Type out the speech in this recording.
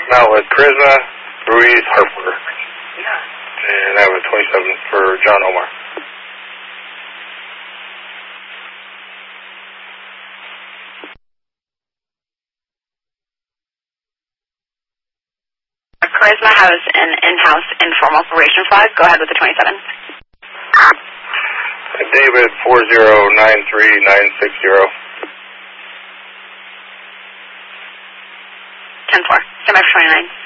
Out with Charisma, Ruiz, Harper. And I have a 27 for John Omar. Charisma has an in-house informal operation flag. Go ahead with the 27. David 4093960. 10-4. Stand by for 29.